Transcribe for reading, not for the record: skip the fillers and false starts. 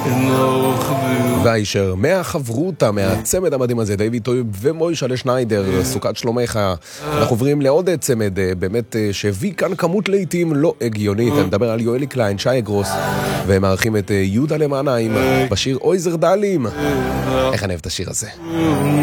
והישר מהחברותה, מהצמד המדהים הזה, דיוויד טויב ומוישלה שניידר, סוכת שלומך. אנחנו עוברים לעוד צמד באמת שהביא כאן כמות לעיתים לא הגיונית. אני מדבר על יואלי קליין, שי אגרוס, והם מארחים את יהודה למעניים בשיר אויזר דלים. איך אני אוהב את השיר הזה.